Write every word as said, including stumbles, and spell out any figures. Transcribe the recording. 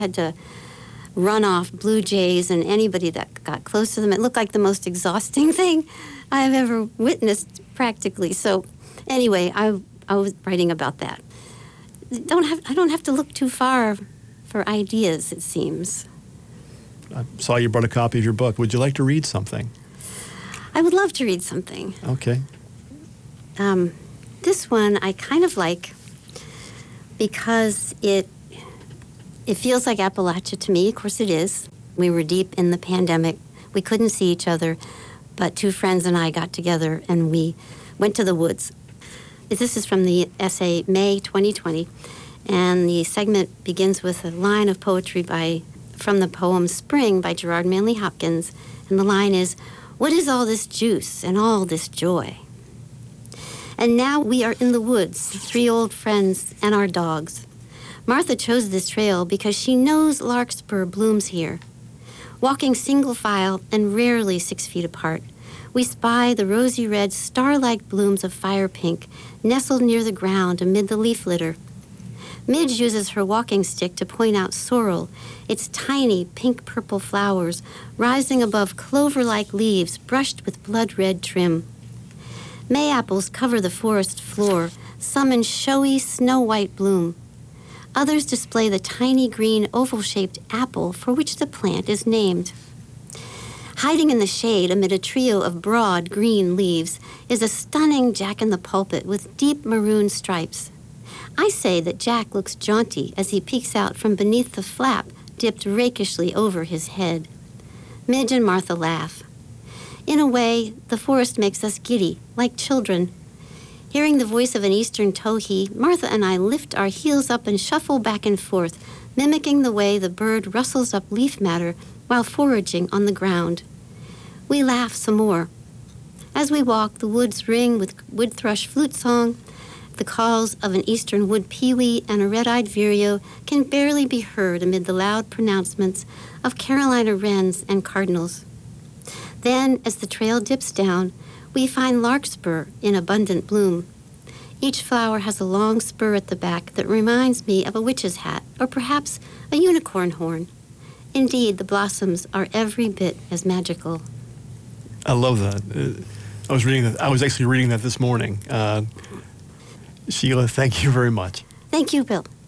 had to run off blue jays and anybody that got close to them. It looked like the most exhausting thing I've ever witnessed, practically. So anyway, I, I was writing about that. Don't have, I don't have to look too far for ideas, it seems. I saw you brought a copy of your book. Would you like to read something? I would love to read something. Okay. Um, this one I kind of like because it it feels like Appalachia to me. Of course it is. We were deep in the pandemic. We couldn't see each other, but two friends and I got together and we went to the woods. This is from the essay May twenty twenty, and the segment begins with a line of poetry by from the poem Spring by Gerard Manley Hopkins, and the line is, "What is all this juice and all this joy?" And now we are in the woods, three old friends and our dogs. Martha chose this trail because she knows larkspur blooms here. Walking single file and rarely six feet apart, we spy the rosy red star-like blooms of fire pink nestled near the ground amid the leaf litter. Midge uses her walking stick to point out sorrel, its tiny pink-purple flowers rising above clover-like leaves brushed with blood-red trim. May apples cover the forest floor, some in showy snow-white bloom. Others display the tiny green oval-shaped apple for which the plant is named. Hiding in the shade amid a trio of broad green leaves is a stunning jack-in-the-pulpit with deep maroon stripes. I say that Jack looks jaunty as he peeks out from beneath the flap dipped rakishly over his head. Midge and Martha laugh. In a way, the forest makes us giddy, like children. Hearing the voice of an eastern towhee, Martha and I lift our heels up and shuffle back and forth, mimicking the way the bird rustles up leaf matter while foraging on the ground. We laugh some more. As we walk, the woods ring with wood thrush flute song. The calls of an eastern wood pewee and a red-eyed vireo can barely be heard amid the loud pronouncements of Carolina wrens and cardinals. Then, as the trail dips down, we find larkspur in abundant bloom. Each flower has a long spur at the back that reminds me of a witch's hat, or perhaps a unicorn horn. Indeed, the blossoms are every bit as magical. I love that. Uh, I was reading that. I was actually reading that this morning. Uh, Sheila, thank you very much. Thank you, Bill.